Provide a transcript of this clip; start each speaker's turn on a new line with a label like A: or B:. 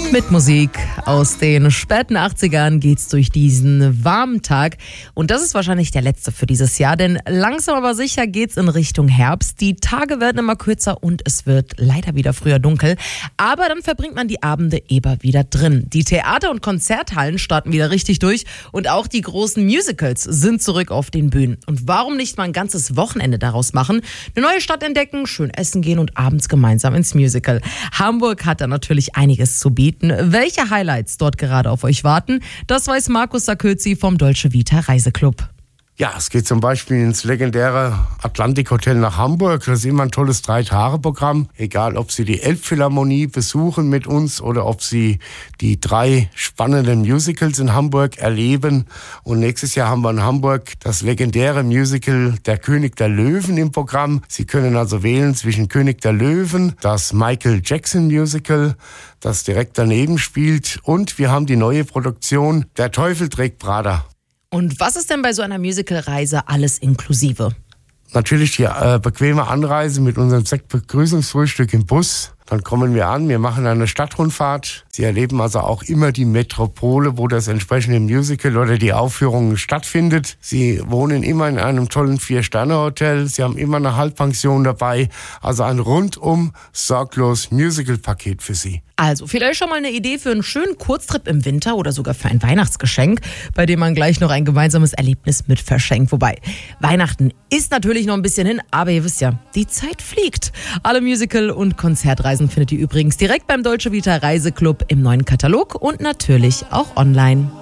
A: Mit Musik aus den späten 80ern geht's durch diesen warmen Tag. Und das ist wahrscheinlich der letzte für dieses Jahr, denn langsam aber sicher geht's in Richtung Herbst. Die Tage werden immer kürzer und es wird leider wieder früher dunkel. Aber dann verbringt man die Abende eher wieder drin. Die Theater- und Konzerthallen starten wieder richtig durch und auch die großen Musicals sind zurück auf den Bühnen. Und warum nicht mal ein ganzes Wochenende daraus machen? Eine neue Stadt entdecken, schön essen gehen und abends gemeinsam ins Musical. Hamburg hat da natürlich einiges zu bieten. Welche Highlights dort gerade auf euch warten, das weiß Markus Sarkozy vom Dolce Vita Reiseclub.
B: Ja, es geht zum Beispiel ins legendäre Atlantik Hotel nach Hamburg. Das ist immer ein tolles 3-Tage-Programm. Egal, ob Sie die Elbphilharmonie besuchen mit uns oder ob Sie die 3 spannenden Musicals in Hamburg erleben. Und nächstes Jahr haben wir in Hamburg das legendäre Musical Der König der Löwen im Programm. Sie können also wählen zwischen König der Löwen, das Michael Jackson Musical, das direkt daneben spielt. Und wir haben die neue Produktion Der Teufel trägt Prada.
A: Und was ist denn bei so einer Musicalreise alles inklusive?
B: Natürlich die bequeme Anreise mit unserem Sektbegrüßungsfrühstück im Bus. Dann kommen wir an, wir machen eine Stadtrundfahrt. Sie erleben also auch immer die Metropole, wo das entsprechende Musical oder die Aufführung stattfindet. Sie wohnen immer in einem tollen 4-Sterne-Hotel. Sie haben immer eine Halbpension dabei. Also ein rundum sorglos Musical-Paket für Sie.
A: Also vielleicht schon mal eine Idee für einen schönen Kurztrip im Winter oder sogar für ein Weihnachtsgeschenk, bei dem man gleich noch ein gemeinsames Erlebnis mit verschenkt. Wobei, Weihnachten ist natürlich noch ein bisschen hin, aber ihr wisst ja, die Zeit fliegt. Alle Musical- und Konzertreisen findet ihr übrigens direkt beim Dolce Vita Reiseclub im neuen Katalog und natürlich auch online.